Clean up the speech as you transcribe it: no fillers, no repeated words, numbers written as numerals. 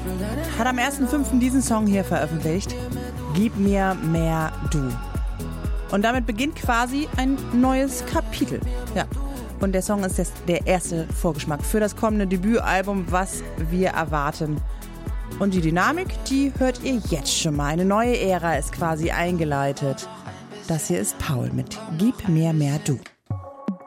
hat am 1.5. diesen Song hier veröffentlicht. Gib mir mehr du. Und damit beginnt quasi ein neues Kapitel. Ja. Und der Song ist der erste Vorgeschmack für das kommende Debütalbum, was wir erwarten. Und die Dynamik, die hört ihr jetzt schon mal. Eine neue Ära ist quasi eingeleitet. Das hier ist Paul mit Gib mir mehr du.